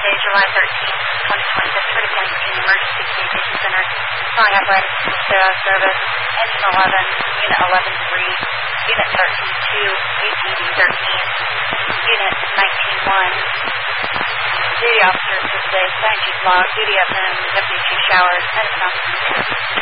Tuesday, July 13th, 2026, for the Kansas City Emergency Communication Center. Calling apparatus to service. Engine 11, Unit 11-3, Unit 13-2, ATV 13, Unit 19-1. Duty officers for today, Science Chief Log, Duty FM, Deputy Chief Showers, Medicine Officer.